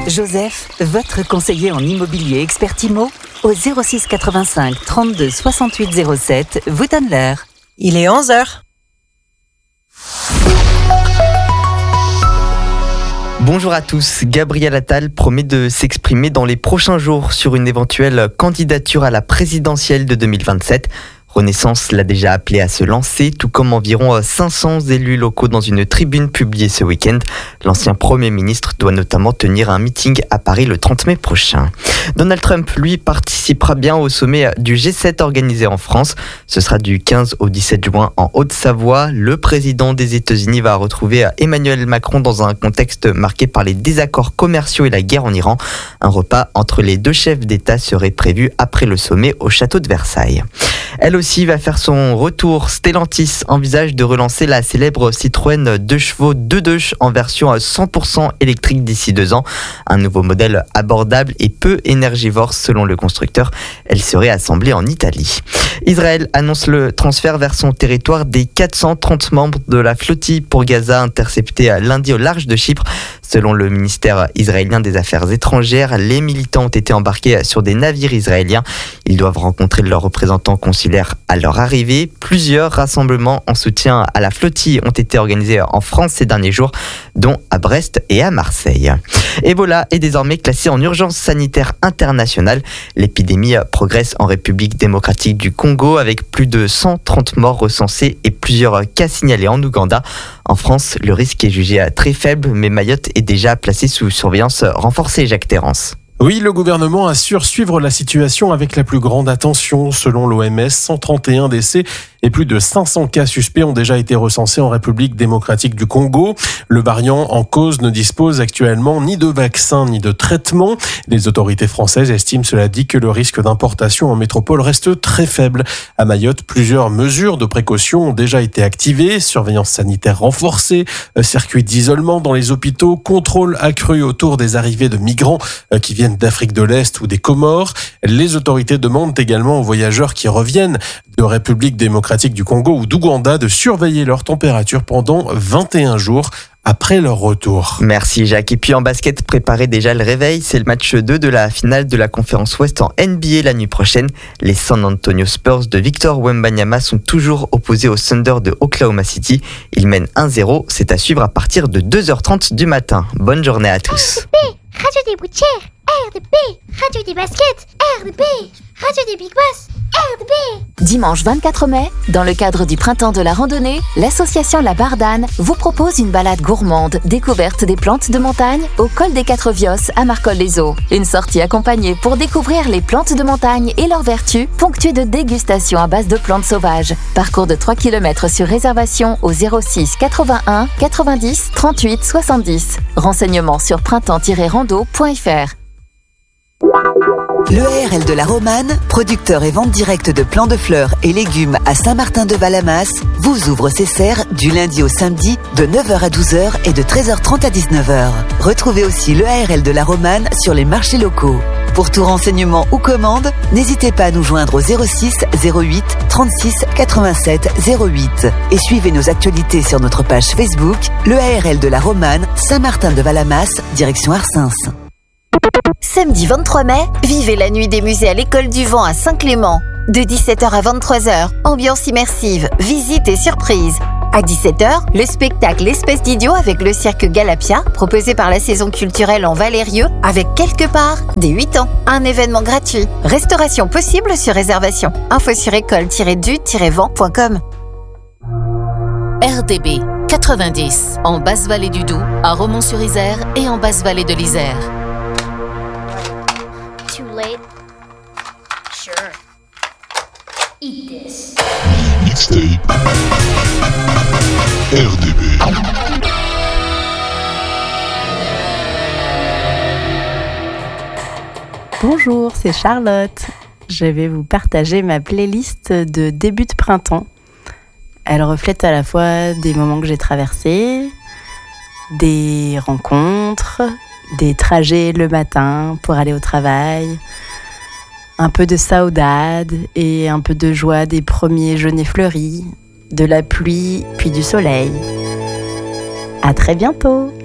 Joseph, votre conseiller en immobilier expert IMO, au 06 85 32 68 07, vous donne l'heure. Il est 11h. Bonjour à tous, Gabriel Attal promet de s'exprimer dans les prochains jours sur une éventuelle candidature à la présidentielle de 2027. Renaissance l'a déjà appelé à se lancer, tout comme environ 500 élus locaux dans une tribune publiée ce week-end. L'ancien Premier ministre doit notamment tenir un meeting à Paris le 30 mai prochain. Donald Trump, lui, participera bien au sommet du G7 organisé en France. Ce sera du 15 au 17 juin en Haute-Savoie. Le président des États-Unis va retrouver Emmanuel Macron dans un contexte marqué par les désaccords commerciaux et la guerre en Iran. Un repas entre les deux chefs d'État serait prévu après le sommet au château de Versailles. Elle aussi va faire son retour. Stellantis envisage de relancer la célèbre Citroën 2 chevaux 2.2 en version 100% électrique d'ici 2 ans. Un nouveau modèle abordable et peu énergivore selon le constructeur. Elle serait assemblée en Italie. Israël annonce le transfert vers son territoire des 430 membres de la flottille pour Gaza interceptés lundi au large de Chypre. Selon le ministère israélien des Affaires étrangères, les militants ont été embarqués sur des navires israéliens. Ils doivent rencontrer leurs représentants consulaires à leur arrivée. Plusieurs rassemblements en soutien à la flottille ont été organisés en France ces derniers jours, dont à Brest et à Marseille. Ebola est désormais classé en urgence sanitaire internationale. L'épidémie progresse en République démocratique du Congo avec plus de 130 morts recensés et plusieurs cas signalés en Ouganda. En France, le risque est jugé très faible, mais Mayotte est déjà placé sous surveillance renforcée, Jacques Terrance. Oui, le gouvernement assure suivre la situation avec la plus grande attention. Selon l'OMS, 131 décès et plus de 500 cas suspects ont déjà été recensés en République démocratique du Congo. Le variant en cause ne dispose actuellement ni de vaccin ni de traitement. Les autorités françaises estiment, cela dit, que le risque d'importation en métropole reste très faible. À Mayotte, plusieurs mesures de précaution ont déjà été activées. Surveillance sanitaire renforcée, circuit d'isolement dans les hôpitaux, contrôle accru autour des arrivées de migrants qui viennent d'Afrique de l'Est ou des Comores. Les autorités demandent également aux voyageurs qui reviennent de République démocratique du Congo ou d'Ouganda de surveiller leur température pendant 21 jours après leur retour. Merci Jacques. Et puis en basket, préparez déjà le réveil. C'est le match 2 de la finale de la conférence Ouest en NBA la nuit prochaine. Les San Antonio Spurs de Victor Wembanyama sont toujours opposés au Thunder de Oklahoma City. Ils mènent 1-0. C'est à suivre à partir de 2h30 du matin. Bonne journée à tous. RDB, Radio des Boutières. RDB, Radio des Baskets. RDB, Radio des Big Boss. RDB. Dimanche 24 mai, dans le cadre du Printemps de la randonnée, l'association La Bardane vous propose une balade gourmande, découverte des plantes de montagne au col des Quatre Viosses à Marcolle-les-Eaux. Une sortie accompagnée pour découvrir les plantes de montagne et leurs vertus, ponctuée de dégustations à base de plantes sauvages. Parcours de 3 km sur réservation au 06 81 90 38 70. Renseignements sur printemps-rando.fr. L'EARL de la Romane, producteur et vente directe de plants de fleurs et légumes à Saint-Martin-de-Valamas, vous ouvre ses serres du lundi au samedi de 9h à 12h et de 13h30 à 19h. Retrouvez aussi l'EARL de la Romane sur les marchés locaux. Pour tout renseignement ou commande, n'hésitez pas à nous joindre au 06 08 36 87 08 et suivez nos actualités sur notre page Facebook, l'EARL de la Romane, Saint-Martin-de-Valamas, direction Arsens. Samedi 23 mai, vivez la nuit des musées à l'École du Vent à Saint-Clément. De 17h à 23h, ambiance immersive, visite et surprise. À 17h, le spectacle Espèce d'idiot avec le cirque Galapia, proposé par la saison culturelle en Valérieux, avec quelque part des 8 ans. Un événement gratuit. Restauration possible sur réservation. Info sur école-du-vent.com. RDB 90, en Basse-Vallée du Doubs, à Romont-sur-Isère et en Basse-Vallée de l'Isère. Too late? Sure. Eat this. Mixtape RDB. Bonjour, c'est Charlotte. Je vais vous partager ma playlist de début de printemps. Elle reflète à la fois des moments que j'ai traversés, des rencontres, des trajets le matin pour aller au travail, un peu de saudade et un peu de joie des premiers genêts fleuris, de la pluie puis du soleil. À très bientôt!